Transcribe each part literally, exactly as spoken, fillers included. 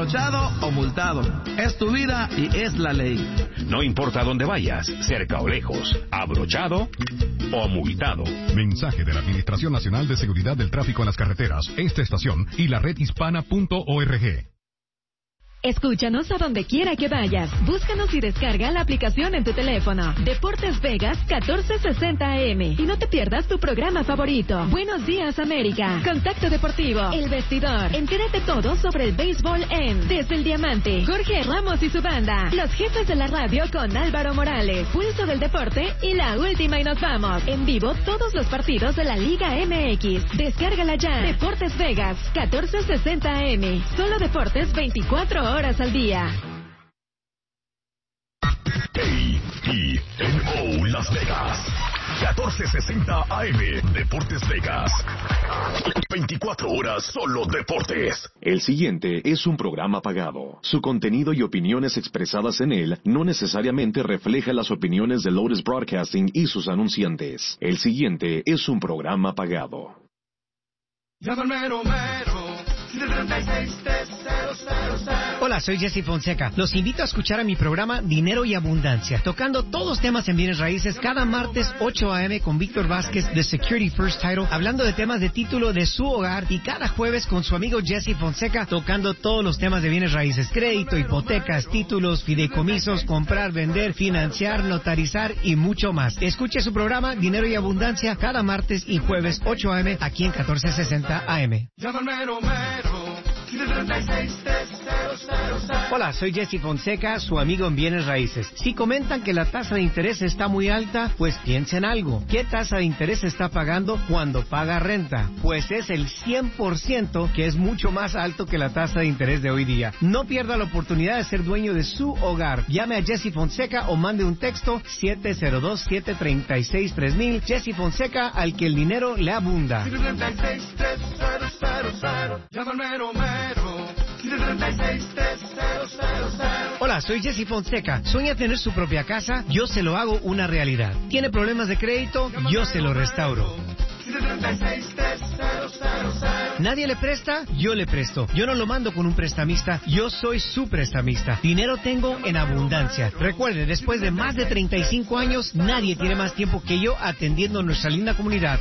abrochado o multado. Es tu vida y es la ley. No importa dónde vayas, cerca o lejos, abrochado o multado. Mensaje de la Administración Nacional de Seguridad del Tráfico en las Carreteras, esta estación y la red hispana punto org. Escúchanos a donde quiera que vayas. Búscanos y descarga la aplicación en tu teléfono. Deportes Vegas catorce sesenta A M. Y no te pierdas tu programa favorito. Buenos días, América. Contacto Deportivo. El Vestidor. Entérate todo sobre el béisbol en Desde el Diamante. Jorge Ramos y su banda. Los jefes de la radio con Álvaro Morales. Pulso del Deporte y la última y nos vamos. En vivo todos los partidos de la Liga M X. Descárgala ya. Deportes Vegas catorce sesenta A M. Solo deportes veinticuatro horas. horas al día. A E N O Las Vegas, catorce sesenta A M, Deportes Vegas. veinticuatro horas solo deportes. El siguiente es un programa pagado. Su contenido y opiniones expresadas en él no necesariamente reflejan las opiniones de Lotus Broadcasting y sus anunciantes. El siguiente es un programa pagado. Hola, soy Jesse Fonseca. Los invito a escuchar a mi programa Dinero y Abundancia, tocando todos los temas en bienes raíces cada martes ocho A M con Víctor Vázquez de Security First Title, hablando de temas de título de su hogar, y cada jueves con su amigo Jesse Fonseca, tocando todos los temas de bienes raíces: crédito, hipotecas, títulos, fideicomisos, comprar, vender, financiar, notarizar y mucho más. Escuche su programa Dinero y Abundancia cada martes y jueves ocho A M aquí en catorce sesenta A M. Hola, soy Jesse Fonseca, su amigo en bienes raíces. Si comentan que la tasa de interés está muy alta, pues piensen algo. ¿Qué tasa de interés está pagando cuando paga renta? Pues es el cien por ciento, que es mucho más alto que la tasa de interés de hoy día. No pierda la oportunidad de ser dueño de su hogar. Llame a Jesse Fonseca o mande un texto siete cero dos, siete tres seis, tres mil. Jesse Fonseca, al que el dinero le abunda. Hola, soy Jesse Fonseca. ¿Sueña tener su propia casa? Yo se lo hago una realidad. ¿Tiene problemas de crédito? Yo se lo restauro. ¿Nadie le presta? Yo le presto. Yo no lo mando con un prestamista, yo soy su prestamista. Dinero tengo en abundancia. Recuerde, después de más de treinta y cinco años, nadie tiene más tiempo que yo atendiendo nuestra linda comunidad.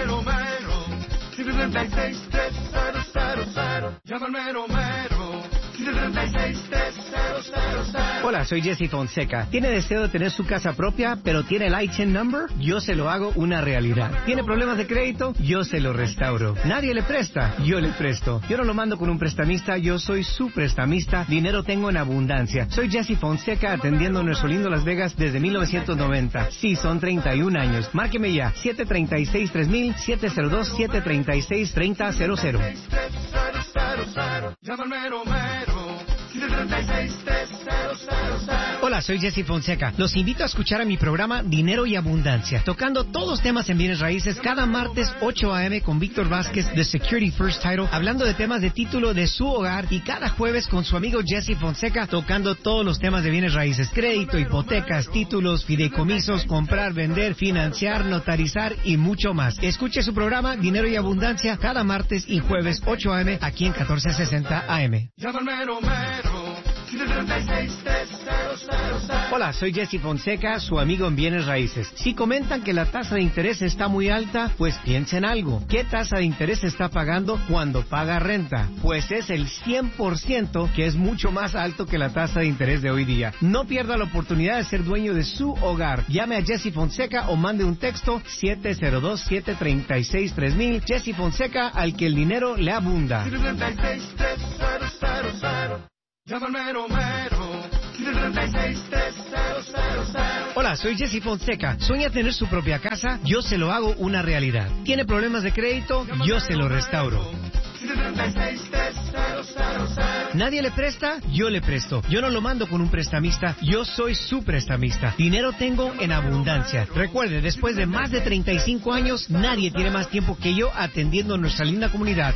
Hola, soy Jesse Fonseca. ¿Tiene deseo de tener su casa propia, pero tiene el I T I N number? Yo se lo hago una realidad. ¿Tiene problemas de crédito? Yo se lo restauro. ¿Nadie le presta? Yo le presto. Yo no lo mando con un prestamista, yo soy su prestamista. Dinero tengo en abundancia. Soy Jesse Fonseca, atendiendo nuestro lindo Las Vegas desde mil novecientos noventa. Sí, son treinta y un años. Márqueme ya, siete tres seis, tres mil, siete cero dos, siete tres seis, tres cero cero cero. Hola, soy Jesse Fonseca. Los invito a escuchar a mi programa Dinero y Abundancia, tocando todos los temas en bienes raíces cada martes ocho A M con Víctor Vázquez de Security First Title, hablando de temas de título de su hogar, y cada jueves con su amigo Jesse Fonseca, tocando todos los temas de bienes raíces: crédito, hipotecas, títulos, fideicomisos, comprar, vender, financiar, notarizar y mucho más. Escuche su programa Dinero y Abundancia cada martes y jueves ocho A M aquí en catorce sesenta A M. Hola, soy Jesse Fonseca, su amigo en bienes raíces. Si comentan que la tasa de interés está muy alta, pues piensen algo. ¿Qué tasa de interés está pagando cuando paga renta? Pues es el cien por ciento, que es mucho más alto que la tasa de interés de hoy día. No pierda la oportunidad de ser dueño de su hogar. Llame a Jesse Fonseca o mande un texto siete cero dos, siete tres seis, tres mil. Jesse Fonseca, al que el dinero le abunda. Hola, soy Jesse Fonseca. ¿Sueña tener su propia casa? Yo se lo hago una realidad. ¿Tiene problemas de crédito? Yo se lo restauro. ¿Nadie le presta? Yo le presto. Yo no lo mando con un prestamista, yo soy su prestamista. Dinero tengo en abundancia. Recuerde, después de más de treinta y cinco años, nadie tiene más tiempo que yo atendiendo nuestra linda comunidad.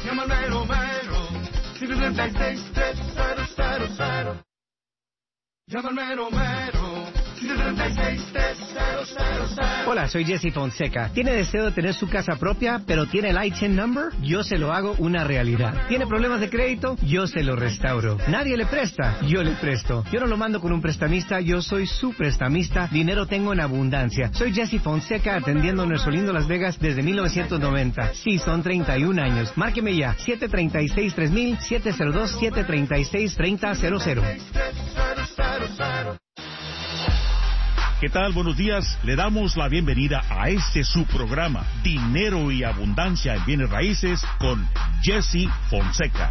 Hola, soy Jesse Fonseca. ¿Tiene deseo de tener su casa propia, pero tiene el I T I N number? Yo se lo hago una realidad. ¿Tiene problemas de crédito? Yo se lo restauro. ¿Nadie le presta? Yo le presto. Yo no lo mando con un prestamista, yo soy su prestamista. Dinero tengo en abundancia. Soy Jesse Fonseca, atendiendo nuestro lindo Las Vegas desde mil novecientos noventa. Sí, son treinta y un años. Márqueme ya, siete tres seis, tres mil, siete cero dos, siete tres seis, tres cero cero cero. ¿Qué tal? Buenos días. Le damos la bienvenida a este su programa, Dinero y Abundancia en Bienes Raíces, con Jesse Fonseca.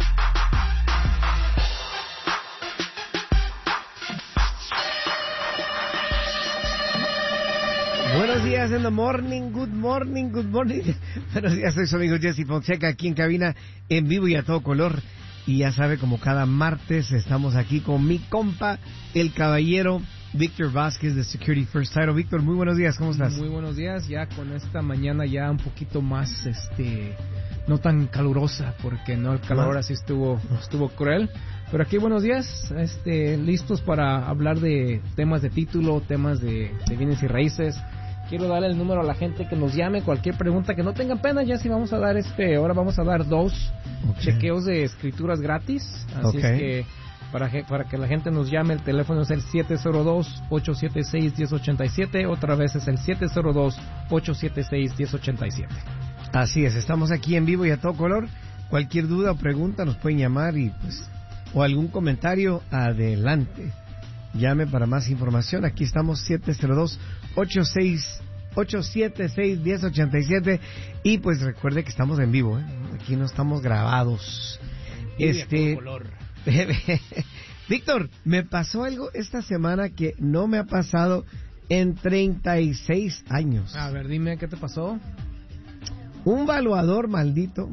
Buenos días en the morning, good morning, good morning. Buenos días, soy su amigo Jesse Fonseca, aquí en cabina, en vivo y a todo color. Y ya sabe, como cada martes, estamos aquí con mi compa, el caballero Víctor Vázquez de Security First Title. Víctor, muy buenos días, ¿cómo estás? Muy buenos días, ya con esta mañana ya un poquito más, este, no tan calurosa, porque no, el calor así estuvo, estuvo cruel. Pero aquí buenos días, este, listos para hablar de temas de título, temas de, de bienes y raíces. Quiero darle el número a la gente que nos llame, cualquier pregunta, que no tengan pena, ya sí vamos a dar este, ahora vamos a dar dos okay. chequeos de escrituras gratis, así okay. es que para, para que la gente nos llame, el teléfono es el siete cero dos, ocho siete seis, uno cero ocho siete, otra vez es el siete cero dos, ocho siete seis, uno cero ocho siete. Así es, estamos aquí en vivo y a todo color, cualquier duda o pregunta nos pueden llamar y pues, o algún comentario, adelante. Llame para más información. Aquí estamos siete cero dos, ocho siete seis, uno cero ocho siete. Y pues recuerde que estamos en vivo, ¿eh? Aquí no estamos grabados. Este Víctor, me pasó algo esta semana que no me ha pasado en treinta y seis años. A ver, dime, ¿qué te pasó? Un valuador maldito.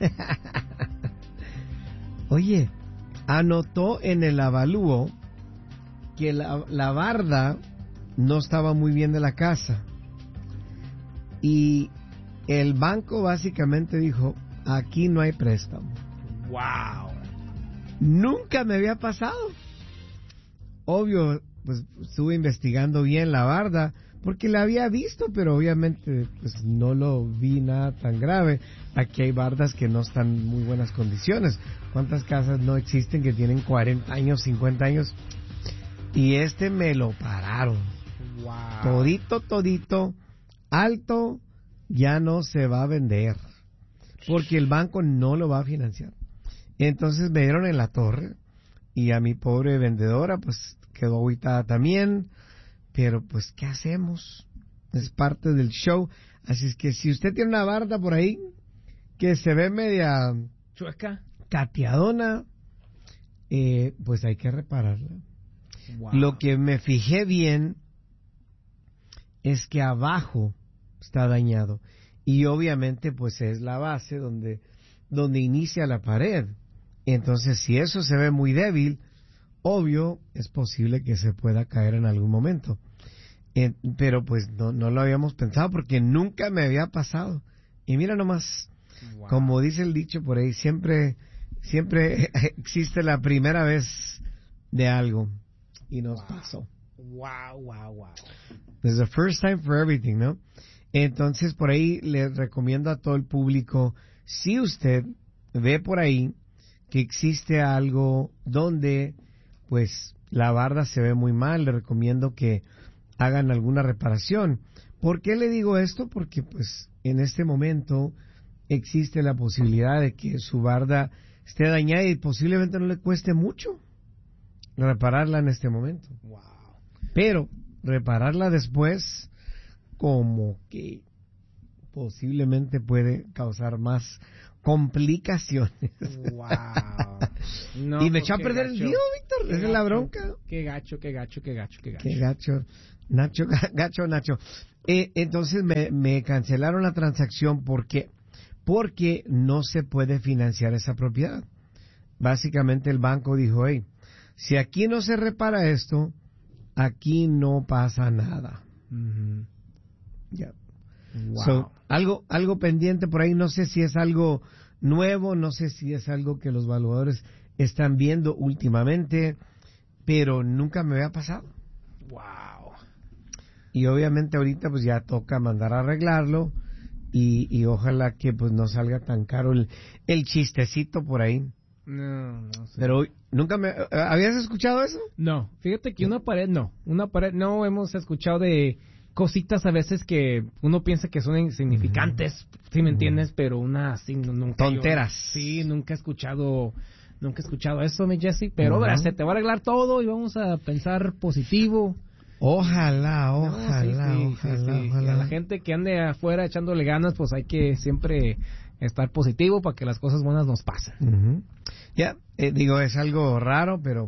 Oye, anotó en el avalúo que la, la barda no estaba muy bien de la casa y el banco básicamente dijo, aquí no hay préstamo. Wow. Nunca me había pasado. Obvio, pues estuve investigando bien la barda porque la había visto, pero obviamente pues no lo vi nada tan grave. Aquí hay bardas que no están en muy buenas condiciones. ¿Cuántas casas no existen que tienen cuarenta años, cincuenta años? Y este me lo pararon. Wow. Todito, todito, alto, ya no se va a vender. Porque el banco no lo va a financiar. Entonces me dieron en la torre. Y a mi pobre vendedora, pues, quedó agüitada también. Pero, pues, ¿qué hacemos? Es parte del show. Así es que si usted tiene una barda por ahí, que se ve media chueca, cateadona, eh, pues hay que repararla. Wow. Lo que me fijé bien es que abajo está dañado y obviamente pues es la base donde donde inicia la pared. Entonces si eso se ve muy débil, obvio es posible que se pueda caer en algún momento. Eh, pero pues no, no lo habíamos pensado porque nunca me había pasado. Y mira nomás, wow. Como dice el dicho por ahí, siempre siempre existe la primera vez de algo. Y nos wow. pasó. Wow, wow, wow. There's a first time for everything, ¿no? Entonces, por ahí le recomiendo a todo el público, si usted ve por ahí que existe algo donde, pues, la barda se ve muy mal, le recomiendo que hagan alguna reparación. ¿Por qué le digo esto? Porque, pues, en este momento existe la posibilidad de que su barda esté dañada y posiblemente no le cueste mucho repararla en este momento. Wow. Pero repararla después, como que posiblemente puede causar más complicaciones. Wow. No, y me echó a perder gacho. el día, Víctor. Esa es la bronca. Qué gacho, qué gacho, qué gacho, qué gacho. Qué gacho. Nacho, gacho, Nacho. Eh, entonces me, me cancelaron la transacción. ¿Por qué? Porque no se puede financiar esa propiedad. Básicamente el banco dijo, hey, si aquí no se repara esto, aquí no pasa nada. Mm-hmm. Ya. Wow. So, algo, algo pendiente por ahí, no sé si es algo nuevo, no sé si es algo que los valuadores están viendo últimamente, pero nunca me había pasado. Wow. Y obviamente ahorita pues ya toca mandar a arreglarlo y, y ojalá que pues no salga tan caro el, el chistecito por ahí. No, no sé. Pero nunca me... ¿Habías escuchado eso? No, fíjate que una pared no. Una pared no hemos escuchado de cositas a veces que uno piensa que son insignificantes, uh-huh. ¿sí me entiendes? Uh-huh. Pero una así nunca... Tonteras. Yo, sí, nunca he escuchado... Nunca he escuchado eso, mi Jesse. Pero uh-huh. verás, se te va a arreglar todo y vamos a pensar positivo. Ojalá, ojalá, no, sí, sí, ojalá, sí, sí. ojalá. Y a la gente que ande afuera echándole ganas, pues hay que siempre estar positivo para que las cosas buenas nos pasen. Uh-huh. Ya, eh, digo, es algo raro, pero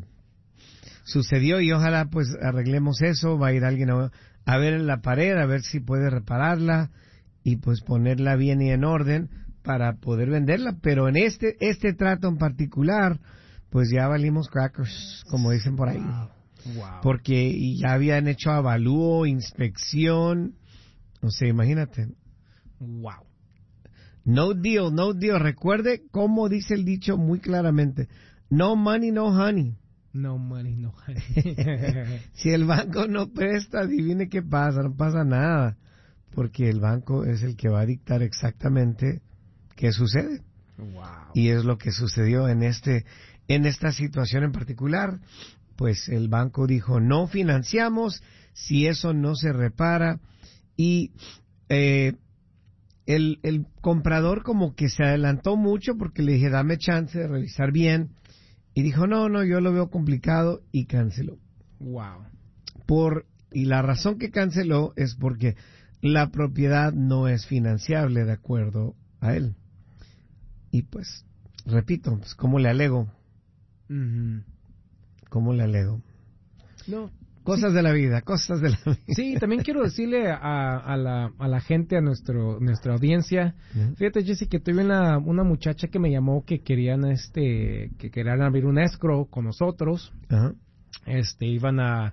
sucedió y ojalá pues arreglemos eso. Va a ir alguien a, a ver en la pared, a ver si puede repararla y pues ponerla bien y en orden para poder venderla. Pero en este este trato en particular, pues ya valimos crackers, como dicen por ahí. Wow. Wow. Porque ya habían hecho avalúo, inspección, o sea, imagínate. Wow. No deal, no deal. Recuerde cómo dice el dicho muy claramente. No money, no honey. No money, no honey. Si el banco no presta, adivine qué pasa, no pasa nada. Porque el banco es el que va a dictar exactamente qué sucede. Wow. Y es lo que sucedió en este, en esta situación en particular. Pues el banco dijo, no financiamos si eso no se repara. Y eh, el, el comprador como que se adelantó mucho porque le dije, dame chance de revisar bien. Y dijo, no, no, yo lo veo complicado y canceló. Wow. Por, y la razón que canceló es porque la propiedad no es financiable de acuerdo a él. Y pues, repito, pues, ¿cómo le alego? Uh-huh. ¿Cómo le alego? No. Cosas sí. de la vida, cosas de la vida. Sí, también quiero decirle a, a, la, a la gente, a nuestro nuestra audiencia, uh-huh. Fíjate, Jesse, que tuve una, una muchacha que me llamó que querían este que querían abrir un escrow con nosotros. Uh-huh. Este, iban a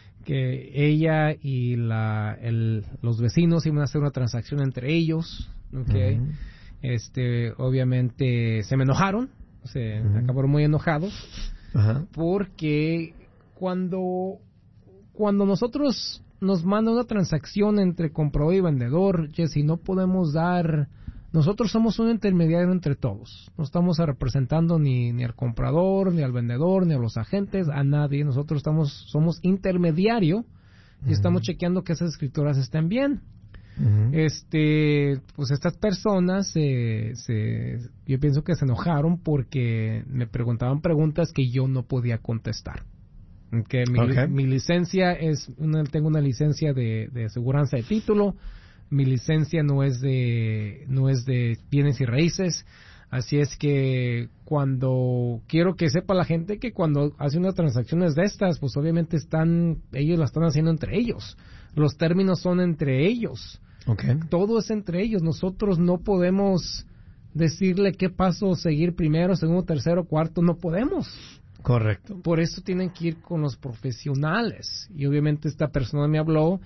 que ella y la el, los vecinos iban a hacer una transacción entre ellos, ¿okay? Uh-huh. Este, obviamente se me enojaron, se uh-huh. acabaron muy enojados. Uh-huh. Porque cuando cuando nosotros nos mandan una transacción entre comprador y vendedor, Jesse, no podemos dar, nosotros somos un intermediario entre todos, no estamos representando ni, ni al comprador, ni al vendedor, ni a los agentes, a nadie, nosotros estamos somos intermediario uh-huh. y estamos chequeando que esas escrituras estén bien. Uh-huh. Este, pues estas personas se, se, yo pienso que se enojaron porque me preguntaban preguntas que yo no podía contestar. Que mi, okay. mi licencia es, una, tengo una licencia de, de aseguranza de título, mi licencia no es de, no es de bienes y raíces, así es que cuando quiero que sepa la gente que cuando hace unas transacciones de estas, pues obviamente están, ellos la están haciendo entre ellos. Los términos son entre ellos. Okay. Todo es entre ellos. Nosotros no podemos decirle qué paso seguir primero, segundo, tercero, cuarto. No podemos. Correcto. Por eso tienen que ir con los profesionales. Y obviamente esta persona me habló,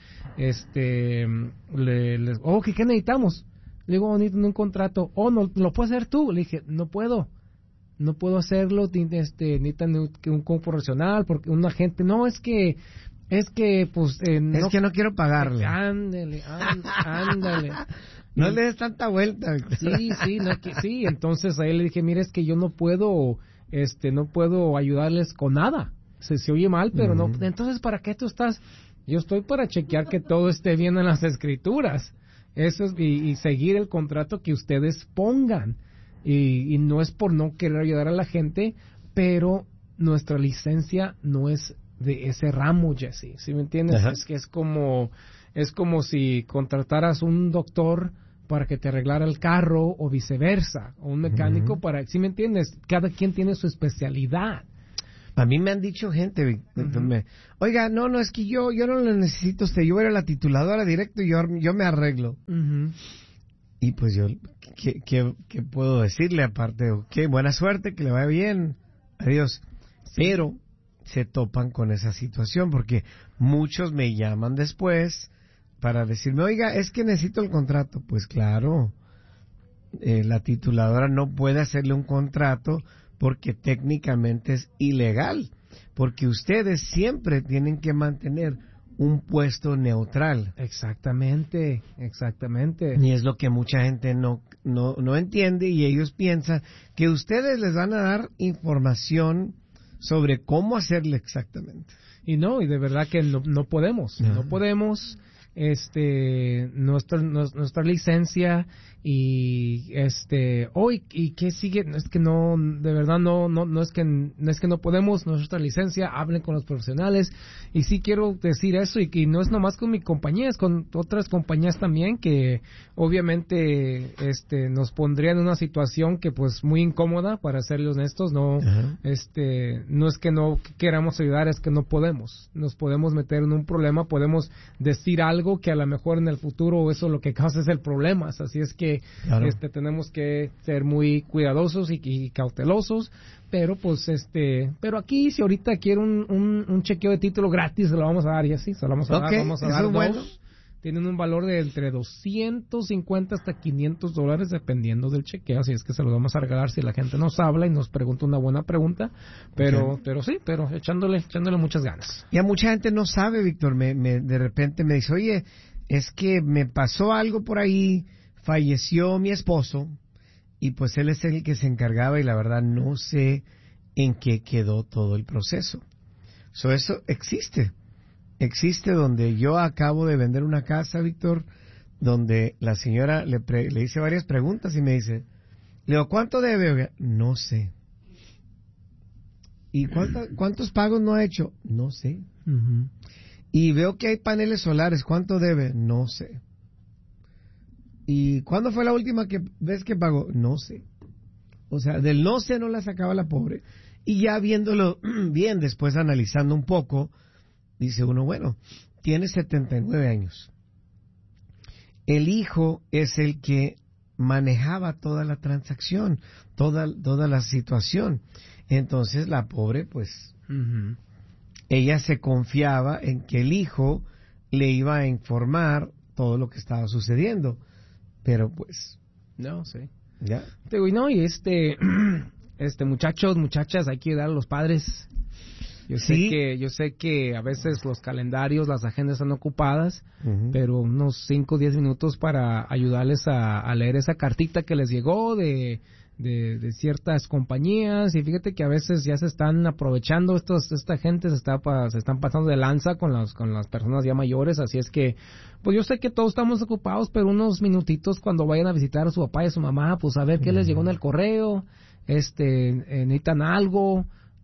este, le, le oh, ¿qué, ¿qué necesitamos? Le digo, oh, necesito un contrato. Oh, no, ¿lo puedes hacer tú? Le dije, no puedo. No puedo hacerlo. Este, necesitan un, un profesional, porque un agente, no, es que Es que, pues... Eh, no, es que no quiero pagarle. Ándale, ándale. No le des tanta vuelta. Sí, sí, no, que, sí. Entonces a él le dije, mira, es que yo no puedo, este, no puedo ayudarles con nada. Se, se oye mal, pero uh-huh. no. Entonces, ¿para qué tú estás? Yo estoy para chequear que todo esté bien en las escrituras. Eso es, y, y seguir el contrato que ustedes pongan. Y, y no es por no querer ayudar a la gente, pero nuestra licencia no es de ese ramo, Jesse, ¿sí me entiendes? Ajá. Es que es como es como si contrataras un doctor para que te arreglara el carro o viceversa, o un mecánico uh-huh. para, ¿sí me entiendes? Cada quien tiene su especialidad. A mí me han dicho gente, uh-huh. me, oiga, no, no, es que yo yo no lo necesito usted, yo voy a la tituladora directo y yo, yo me arreglo. Uh-huh. Y pues yo, ¿qué, qué, qué puedo decirle aparte? Ok, buena suerte, que le vaya bien, adiós. Sí. Pero se topan con esa situación porque muchos me llaman después para decirme, oiga, es que necesito el contrato. Pues claro, eh, la tituladora no puede hacerle un contrato porque técnicamente es ilegal, porque ustedes siempre tienen que mantener un puesto neutral. Exactamente, exactamente. Y es lo que mucha gente no, no, no entiende, y ellos piensan que ustedes les van a dar información sobre cómo hacerle exactamente. Y no, y de verdad que no, no podemos, no, no podemos. Este, nuestra, nuestra licencia y este, hoy oh, y qué sigue, es que no, de verdad no, no, no es que, no es que no podemos, nuestra licencia, hablen con los profesionales, y sí quiero decir eso, y que no es nomás con mi compañía, es con otras compañías también, que obviamente, este, nos pondría en una situación que pues muy incómoda, para serles honestos, no, uh-huh. este, no es que no queramos ayudar, es que no podemos, nos podemos meter en un problema, podemos decir algo que a lo mejor en el futuro eso lo que causa es el problema, así es que claro. este tenemos que ser muy cuidadosos y, y cautelosos, pero pues este pero aquí si ahorita quiere un, un, un chequeo de título gratis se lo vamos a dar, y así se lo vamos a okay, dar, vamos a dar dos. Bueno. Tienen un valor de entre doscientos cincuenta hasta quinientos dólares dependiendo del chequeo, así es que se los vamos a regalar si la gente nos habla y nos pregunta una buena pregunta, pero okay. pero sí, pero echándole echándole muchas ganas. Ya mucha gente no sabe, Víctor, me, me, de repente me dice, oye, es que me pasó algo por ahí, falleció mi esposo, y pues él es el que se encargaba, y la verdad no sé en qué quedó todo el proceso. So, eso existe. Existe donde yo acabo de vender una casa, Víctor, donde la señora le, pre, le hice varias preguntas y me dice, le digo, ¿cuánto debe? No sé. ¿Y cuánto, cuántos pagos no ha hecho? No sé. Uh-huh. Y veo que hay paneles solares, ¿cuánto debe? No sé. ¿Y cuándo fue la última que, vez que pagó? No sé. O sea, del no sé no la sacaba la pobre. Y ya viéndolo bien, después analizando un poco, dice uno, bueno, tiene setenta y nueve años. El hijo es el que manejaba toda la transacción, toda, toda la situación. Entonces la pobre, pues, uh-huh. ella se confiaba en que el hijo le iba a informar todo lo que estaba sucediendo. Pero pues... No, sí. ¿Ya? Digo, y no, y este, este, muchachos, muchachas, hay que ayudar a los padres. Yo sé ¿Sí? que yo sé que a veces los calendarios, las agendas están ocupadas, uh-huh. pero unos cinco o diez minutos para ayudarles a, a leer esa cartita que les llegó de, de, de ciertas compañías, y fíjate que a veces ya se están aprovechando, estos, esta gente se está se están pasando de lanza con las con las personas ya mayores, así es que pues yo sé que todos estamos ocupados, pero unos minutitos cuando vayan a visitar a su papá y a su mamá, pues a ver qué uh-huh. les llegó en el correo, este eh, necesitan algo.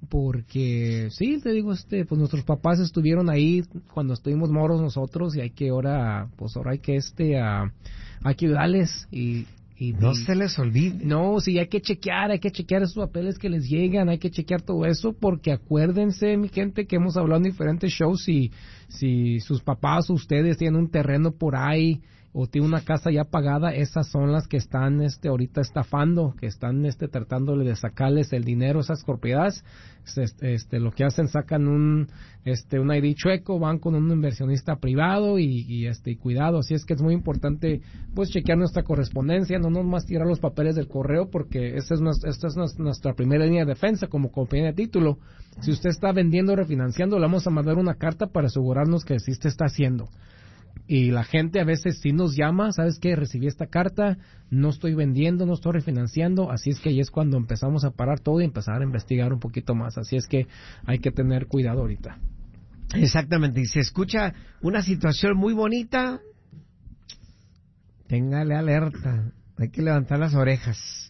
Porque sí, te digo, este, pues nuestros papás estuvieron ahí cuando estuvimos moros nosotros, y hay que ahora, pues ahora hay que este, a, hay que ayudarles y, y no y, se les olvide. No, sí, hay que chequear, hay que chequear esos papeles que les llegan, hay que chequear todo eso, porque acuérdense, mi gente, que hemos hablado en diferentes shows, si, si sus papás o ustedes tienen un terreno por ahí o tiene una casa ya pagada, esas son las que están este ahorita estafando, que están este tratándole de sacarles el dinero, esas propiedades. Este, este lo que hacen, sacan un este un I D chueco, van con un inversionista privado y, y este y cuidado, así es que es muy importante pues chequear nuestra correspondencia, no nomás tirar los papeles del correo, porque esta es nuestra, esta es nuestra primera línea de defensa como compañía de título. Si usted está vendiendo o refinanciando, le vamos a mandar una carta para asegurarnos que sí usted está haciendo. Y la gente a veces sí nos llama, ¿sabes qué? Recibí esta carta, no estoy vendiendo, no estoy refinanciando, así es que ahí es cuando empezamos a parar todo y empezar a investigar un poquito más, así es que hay que tener cuidado ahorita. Exactamente, y se escucha una situación muy bonita, téngale alerta, hay que levantar las orejas.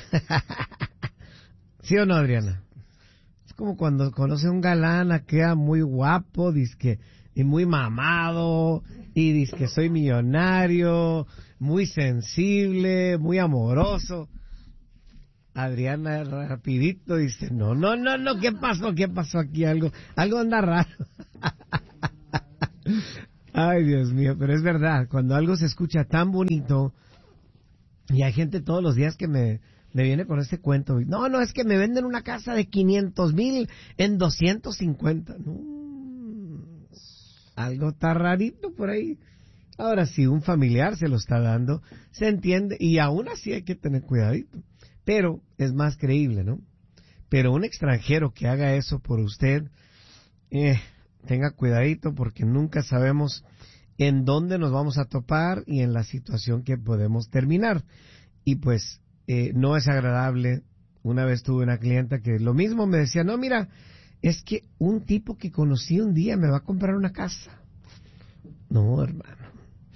¿Sí o no, Adriana? Es como cuando conoce a un galán, queda muy guapo, dice que y muy mamado, y dice que soy millonario, muy sensible, muy amoroso. Adriana rapidito dice, no, no, no, no, ¿qué pasó? ¿Qué pasó aquí? Algo, algo anda raro. Ay, Dios mío, pero es verdad, cuando algo se escucha tan bonito, y hay gente todos los días que me, me viene con este cuento, no, no, es que me venden una casa de quinientos mil en doscientos cincuenta, no. Algo está rarito por ahí. Ahora, si un familiar se lo está dando, se entiende, y aún así hay que tener cuidadito. Pero es más creíble, ¿no? pero un extranjero que haga eso por usted, eh, tenga cuidadito porque nunca sabemos en dónde nos vamos a topar y en la situación que podemos terminar. Y pues eh, no es agradable. Una vez tuve una clienta que lo mismo me decía, no, mira, es que un tipo que conocí un día me va a comprar una casa. No, hermano.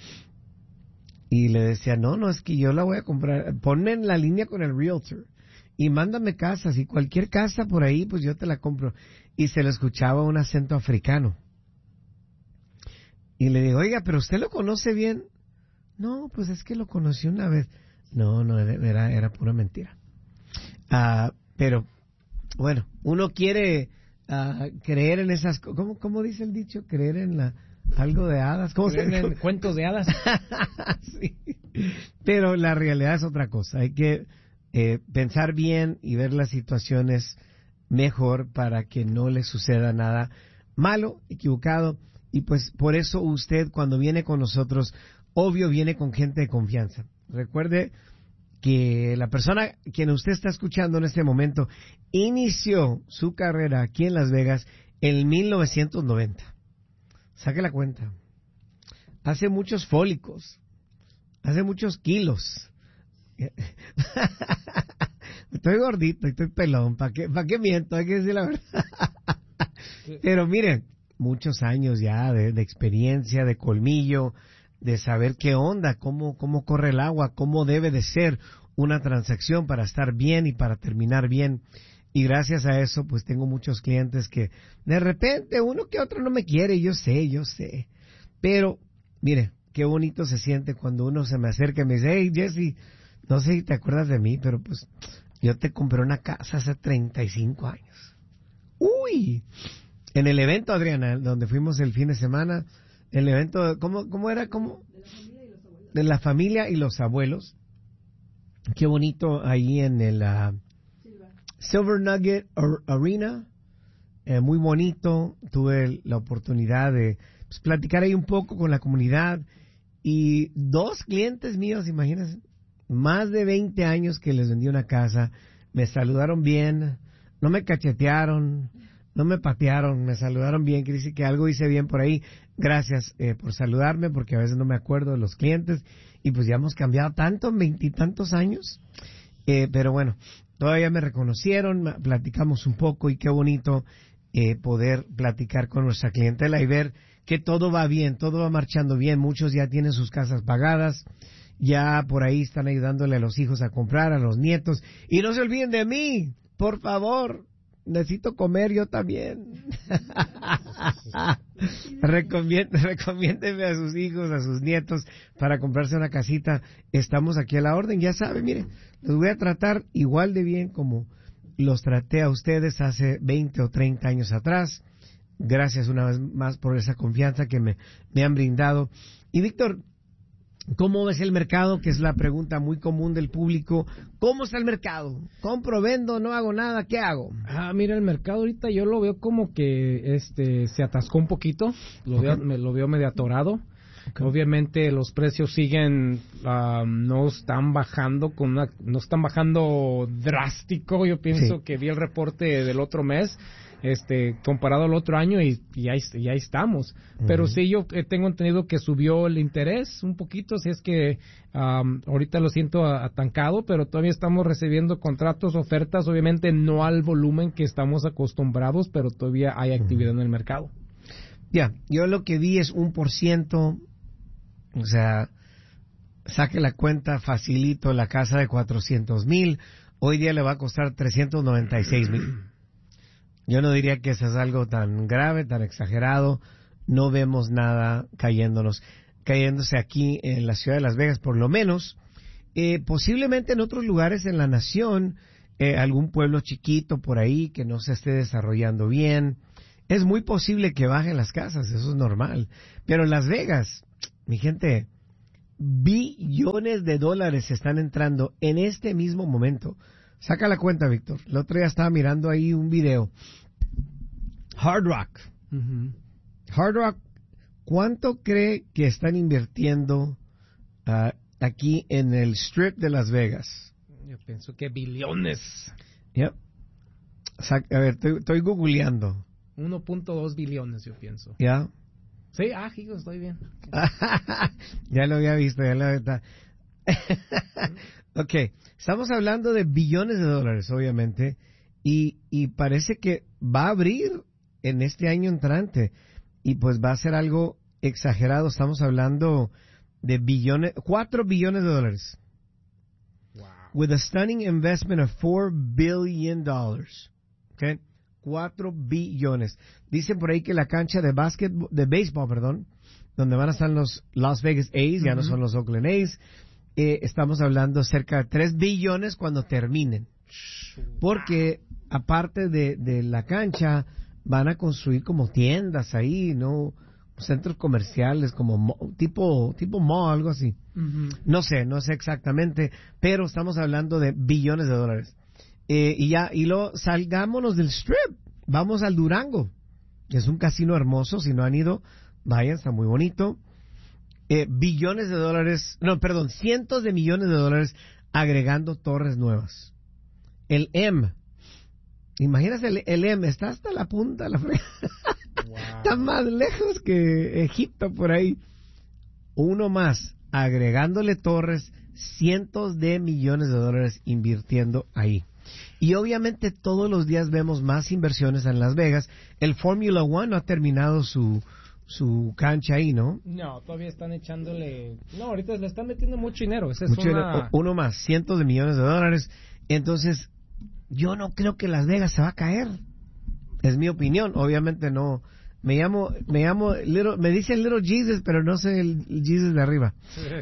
Y le decía, no, no, es que yo la voy a comprar. Ponme en la línea con el realtor y mándame casas, y cualquier casa por ahí, pues yo te la compro. Y se le escuchaba un acento africano. Y le digo, oiga, pero usted lo conoce bien. No, pues es que lo conocí una vez. No, no, era, era pura mentira. Uh, pero, bueno, uno quiere uh, creer en esas cosas. ¿Cómo, ¿Cómo dice el dicho? Creer en la algo de hadas. ¿Cómo creer se en cuentos de hadas. Sí. Pero la realidad es otra cosa. Hay que eh, pensar bien y ver las situaciones mejor para que no le suceda nada malo, equivocado. Y pues por eso usted cuando viene con nosotros, obvio viene con gente de confianza. Recuerde que la persona quien usted está escuchando en este momento inició su carrera aquí en Las Vegas en mil novecientos noventa. Saque la cuenta. Hace muchos fólicos, hace muchos kilos. Estoy gordito, estoy pelón, ¿para qué, para qué miento? Hay que decir la verdad. Pero miren, muchos años ya de, de experiencia, de colmillo, de saber qué onda, cómo, cómo corre el agua, cómo debe de ser una transacción para estar bien y para terminar bien. Y gracias a eso, pues tengo muchos clientes que de repente uno que otro no me quiere, yo sé, yo sé. Pero, mire, qué bonito se siente cuando uno se me acerca y me dice, hey, Jesse, no sé si te acuerdas de mí, pero pues yo te compré una casa hace treinta y cinco años. ¡Uy! En el evento, Adriana, donde fuimos el fin de semana, el evento, ¿cómo, cómo era? ¿Cómo? De la familia y los abuelos. Qué bonito ahí en el uh, Silver Nugget Arena. Eh, muy bonito. Tuve la oportunidad de pues, platicar ahí un poco con la comunidad. Y dos clientes míos, imagínense, más de veinte años que les vendí una casa. Me saludaron bien, no me cachetearon, no me patearon, me saludaron bien, quiere decir que algo hice bien por ahí. Gracias eh, por saludarme, porque a veces no me acuerdo de los clientes, y pues ya hemos cambiado tanto, veintitantos años, eh, pero bueno, todavía me reconocieron, platicamos un poco, y qué bonito eh, poder platicar con nuestra clientela y ver que todo va bien, todo va marchando bien. Muchos ya tienen sus casas pagadas, ya por ahí están ayudándole a los hijos a comprar, a los nietos, y no se olviden de mí, por favor. Necesito comer yo también. Recomiende, recomiéndeme a sus hijos, a sus nietos para comprarse una casita. Estamos aquí a la orden, ya saben, miren, los voy a tratar igual de bien como los traté a ustedes hace veinte o treinta años atrás. Gracias una vez más por esa confianza que me, me han brindado. Y Víctor, ¿cómo ves el mercado? Que es la pregunta muy común del público. ¿Cómo está el mercado? ¿Compro, vendo, no hago nada? ¿Qué hago? Ah, mira, el mercado ahorita yo lo veo como que este se atascó un poquito. Lo, okay. veo, me, lo veo medio atorado. Okay. Obviamente los precios siguen, uh, no están bajando, con una, no están bajando drástico. Yo pienso sí. que vi el reporte del otro mes. Este, comparado al otro año y, y, ahí, y ahí estamos. Uh-huh. Pero sí, yo eh, tengo entendido que subió el interés un poquito, si es que um, ahorita lo siento atancado, pero todavía estamos recibiendo contratos, ofertas, obviamente no al volumen que estamos acostumbrados, pero todavía hay actividad uh-huh. en el mercado. Ya, yeah, yo lo que vi es un por ciento, o sea, saque la cuenta facilito, la casa de cuatrocientos mil, hoy día le va a costar trescientos noventa y seis mil. Yo no diría que eso es algo tan grave, tan exagerado. No vemos nada cayéndonos, cayéndose aquí en la ciudad de Las Vegas, por lo menos. Eh, posiblemente en otros lugares en la nación, eh, algún pueblo chiquito por ahí que no se esté desarrollando bien. Es muy posible que bajen las casas, eso es normal. Pero en Las Vegas, mi gente, billones de dólares están entrando en este mismo momento. Saca la cuenta, Víctor. El otro día estaba mirando ahí un video. Hard Rock. Uh-huh. Hard Rock, ¿cuánto cree que están invirtiendo uh, aquí en el Strip de Las Vegas? Yo pienso que billones. Yep. A ver, estoy, estoy googleando. uno punto dos billones, yo pienso. ¿Ya? Sí, ah, hijo, estoy bien. Ya lo había visto, ya lo había visto. Ok, estamos hablando de billones de dólares, obviamente, y, y parece que va a abrir en este año entrante, y pues va a ser algo exagerado. Estamos hablando de billones, cuatro billones de dólares. Wow. With a stunning investment of four billion dollars. Okay, cuatro billones. Dicen por ahí que la cancha de básquetbol, de béisbol, perdón, donde van a estar los Las Vegas A's, uh-huh. ya no son los Oakland A's. Eh, estamos hablando cerca de tres billones cuando terminen. Porque aparte de, de la cancha, van a construir como tiendas ahí, ¿no? Centros comerciales, como mo, tipo tipo mall, algo así. Uh-huh. No sé, no sé exactamente, pero estamos hablando de billones de dólares. Eh, y ya, y luego salgámonos del Strip, vamos al Durango, que es un casino hermoso. Si no han ido, vayan, está muy bonito. Eh, billones de dólares, no, perdón, cientos de millones de dólares agregando torres nuevas. El M, imagínate, el, el M está hasta la punta, la frega. Wow. Está más lejos que Egipto por ahí. Uno más, agregándole torres, cientos de millones de dólares invirtiendo ahí. Y obviamente todos los días vemos más inversiones en Las Vegas. El Formula One no ha terminado su su cancha ahí, ¿no? No, todavía están echándole... No, ahorita le están metiendo mucho dinero. Esa es mucho una... dinero. Uno más, cientos de millones de dólares. Entonces, yo no creo que Las Vegas se va a caer. Es mi opinión. Obviamente no... Me llamo, me llamo, little, me dicen Little Jesus, pero no sé el, el Jesus de arriba.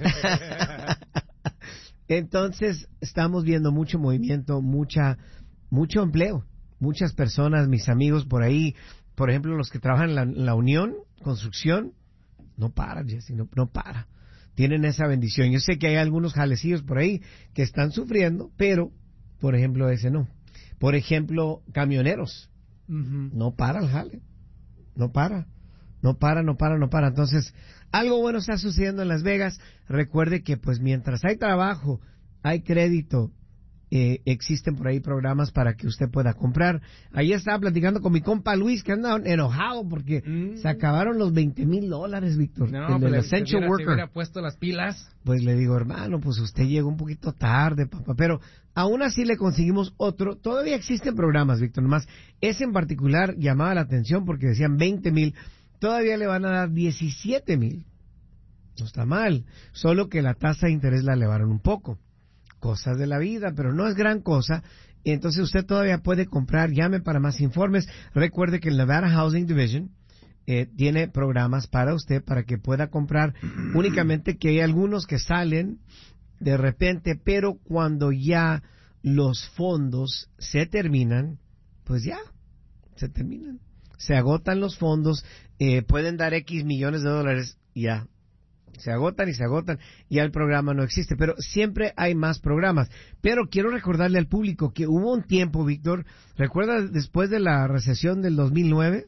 Entonces, estamos viendo mucho movimiento, mucha, mucho empleo. Muchas personas, mis amigos por ahí, por ejemplo, los que trabajan en la, en la Unión, construcción, no para, Jesse, no, no para. Tienen esa bendición. Yo sé que hay algunos jalecillos por ahí que están sufriendo, pero, por ejemplo, ese no. Por ejemplo, camioneros. Uh-huh. No para el jale. No para. No para, no para, no para. Entonces, algo bueno está sucediendo en Las Vegas. Recuerde que, pues, mientras hay trabajo, hay crédito, eh, existen por ahí programas para que usted pueda comprar. Ahí estaba platicando con mi compa Luis, que anda enojado porque mm. se acabaron los veinte mil dólares, Víctor. No, el pero Essential si Worker. hubiera puesto las pilas. Pues le digo, hermano, pues usted llegó un poquito tarde, papá. Pero aún así le conseguimos otro. Todavía existen programas, Víctor. Nomás ese en particular llamaba la atención porque decían veinte mil. Todavía le van a dar diecisiete mil. No está mal. Solo que la tasa de interés la elevaron un poco. Cosas de la vida, pero no es gran cosa. Entonces usted todavía puede comprar. Llame para más informes. Recuerde que el Nevada Housing Division eh, tiene programas para usted para que pueda comprar. Únicamente que hay algunos que salen de repente, pero cuando ya los fondos se terminan, pues ya, se terminan. Se agotan los fondos, eh, pueden dar X millones de dólares y ya. Se agotan y se agotan, y ya el programa no existe, pero siempre hay más programas. Pero quiero recordarle al público que hubo un tiempo, Víctor, ¿recuerdas después de la recesión del dos mil nueve?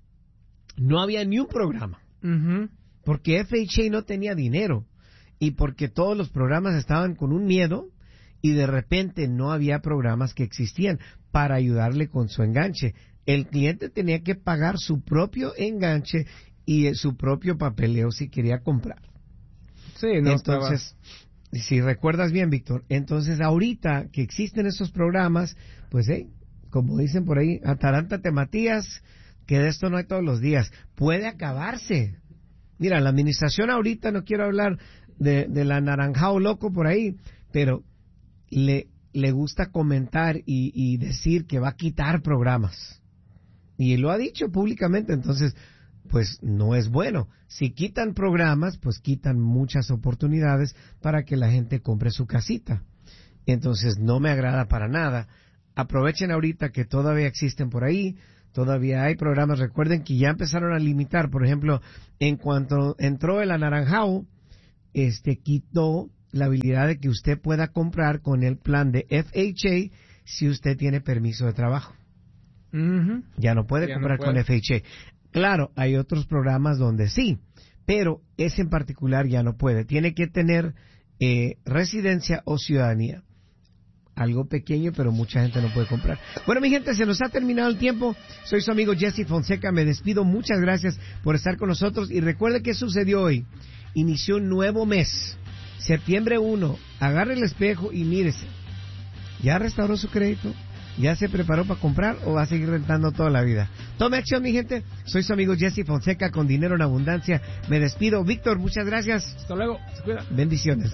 No había ni un programa, uh-huh. porque F H A no tenía dinero, y porque todos los programas estaban con un miedo, y de repente no había programas que existían para ayudarle con su enganche. El cliente tenía que pagar su propio enganche y su propio papeleo si quería comprar. Sí, no entonces, estaba... si recuerdas bien, Víctor, entonces ahorita que existen esos programas, pues, hey, como dicen por ahí, atarántate Matías, que de esto no hay todos los días. Puede acabarse. Mira, la administración ahorita, no quiero hablar de, de la naranjao loco por ahí, pero le, le gusta comentar y, y decir que va a quitar programas. Y lo ha dicho públicamente, entonces... pues no es bueno. Si quitan programas, pues quitan muchas oportunidades para que la gente compre su casita. Entonces no me agrada para nada. Aprovechen ahorita que todavía existen por ahí, todavía hay programas. Recuerden que ya empezaron a limitar, por ejemplo, en cuanto entró el anaranjado, este quitó la habilidad de que usted pueda comprar con el plan de F H A si usted tiene permiso de trabajo. Uh-huh. Ya no puede ya comprar no puede. Con F H A. Claro, hay otros programas donde sí, pero ese en particular ya no puede. Tiene que tener eh, residencia o ciudadanía. algo pequeño, pero mucha gente no puede comprar. Bueno, mi gente, se nos ha terminado el tiempo. Soy su amigo Jesse Fonseca. Me despido. Muchas gracias por estar con nosotros. Y recuerde qué sucedió hoy. Inició un nuevo mes. Septiembre primero. Agarre el espejo y mírese. ¿Ya restauró su crédito? ¿Ya se preparó para comprar o va a seguir rentando toda la vida? Tome acción, mi gente. Soy su amigo Jesse Fonseca con Dinero en Abundancia. Me despido. Víctor, muchas gracias. Hasta luego. Se cuida. Bendiciones.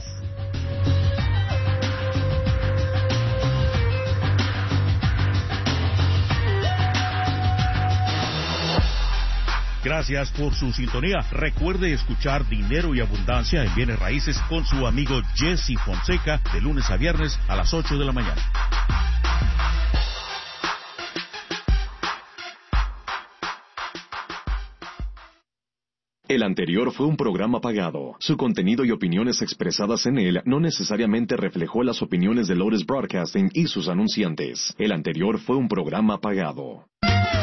Gracias por su sintonía. Recuerde escuchar Dinero y Abundancia en Bienes Raíces con su amigo Jesse Fonseca de lunes a viernes a las ocho de la mañana. El anterior fue un programa pagado. Su contenido y opiniones expresadas en él no necesariamente reflejó las opiniones de Lotus Broadcasting y sus anunciantes. El anterior fue un programa pagado.